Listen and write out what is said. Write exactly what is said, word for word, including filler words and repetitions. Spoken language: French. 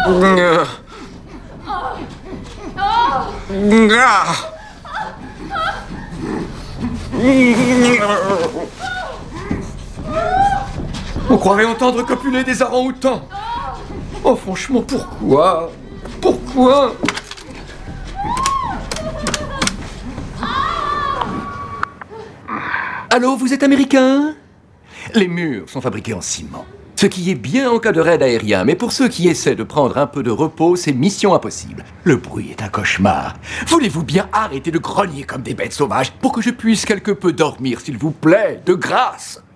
On croirait entendre copuler des orang-outans. Oh, franchement, pourquoi? Pourquoi? Allô, vous êtes américain? Les murs sont fabriqués en ciment. Ce qui est bien en cas de raid aérien, mais pour ceux qui essaient de prendre un peu de repos, c'est mission impossible. Le bruit est un cauchemar. Voulez-vous bien arrêter de grogner comme des bêtes sauvages pour que je puisse quelque peu dormir, s'il vous plaît, de grâce?